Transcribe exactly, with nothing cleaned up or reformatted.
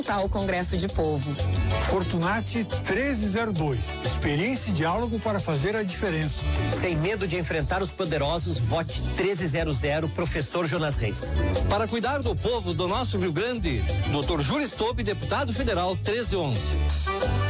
ao Congresso de Povo. Fortunati treze zero dois. Experiência e diálogo para fazer a diferença. Sem medo de enfrentar os poderosos, vote treze zero zero, professor Jonas Reis. Para cuidar do povo do nosso Rio Grande, doutor Júlio Stope, deputado federal treze onze.